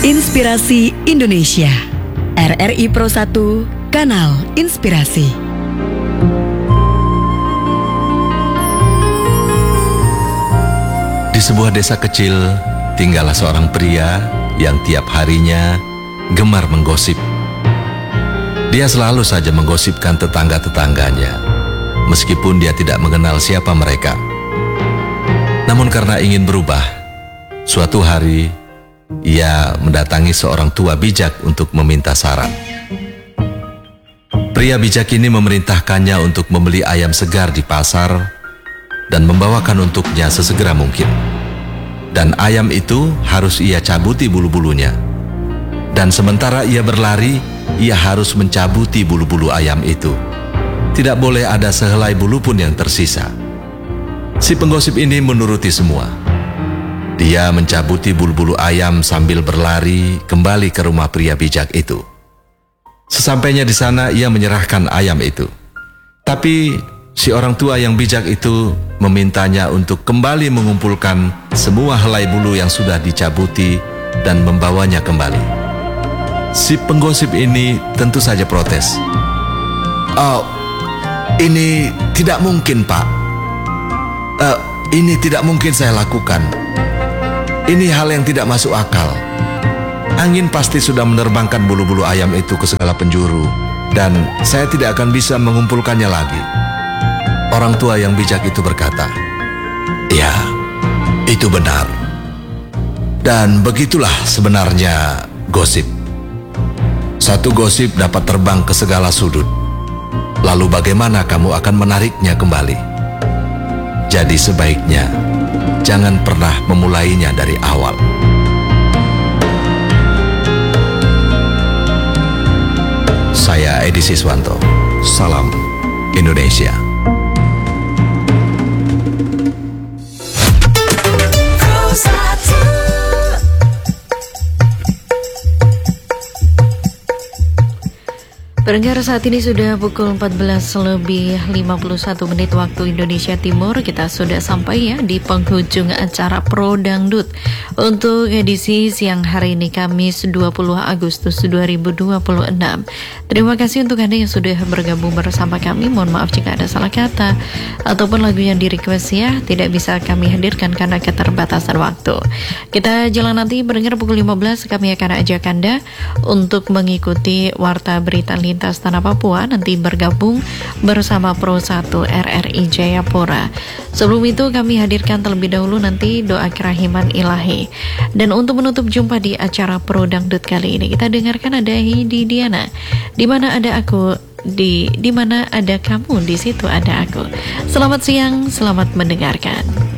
Inspirasi Indonesia. RRI Pro 1, Kanal Inspirasi. Di sebuah desa kecil, tinggallah seorang pria yang tiap harinya gemar menggosip. Dia selalu saja menggosipkan tetangga-tetangganya, meskipun dia tidak mengenal siapa mereka. Namun karena ingin berubah, suatu hari ia mendatangi seorang tua bijak untuk meminta saran. Pria bijak ini memerintahkannya untuk membeli ayam segar di pasar dan membawakan untuknya sesegera mungkin. Dan ayam itu harus ia cabuti bulu-bulunya. Dan sementara ia berlari, ia harus mencabuti bulu-bulu ayam itu. Tidak boleh ada sehelai bulu pun yang tersisa. Si penggosip ini menuruti semua. Dia mencabuti bulu-bulu ayam sambil berlari kembali ke rumah pria bijak itu. Sesampainya di sana, ia menyerahkan ayam itu. Tapi si orang tua yang bijak itu memintanya untuk kembali mengumpulkan semua helai bulu yang sudah dicabuti dan membawanya kembali. Si penggosip ini tentu saja protes. "Oh, ini tidak mungkin, Pak. Ini tidak mungkin saya lakukan. Ini hal yang tidak masuk akal. Angin pasti sudah menerbangkan bulu-bulu ayam itu ke segala penjuru, dan saya tidak akan bisa mengumpulkannya lagi." Orang tua yang bijak itu berkata, "Ya, itu benar. Dan begitulah sebenarnya gosip. Satu gosip dapat terbang ke segala sudut. Lalu bagaimana kamu akan menariknya kembali? Jadi sebaiknya jangan pernah memulainya dari awal." Saya Edi Siswanto. Salam Indonesia. Pendengar, saat ini sudah pukul 14:51 waktu Indonesia Timur. Kita sudah sampai ya di penghujung acara Pro Dangdut untuk edisi siang hari ini, Kamis 20 Agustus 2026. Terima kasih untuk Anda yang sudah bergabung bersama kami. Mohon maaf jika ada salah kata ataupun lagu yang di-request ya tidak bisa kami hadirkan karena keterbatasan waktu. Kita jalan nanti pendengar pukul 15, kami akan ajak Anda untuk mengikuti Warta Berita Lintas Tanah Papua, nanti bergabung bersama Pro 1 RRI Jayapura. Sebelum itu kami hadirkan terlebih dahulu nanti doa kerahiman ilahi. Dan untuk menutup jumpa di acara Pro Dangdut kali ini, kita dengarkan ada Heidi Diana. Di mana ada aku, di mana ada kamu, di situ ada aku. Selamat siang, selamat mendengarkan.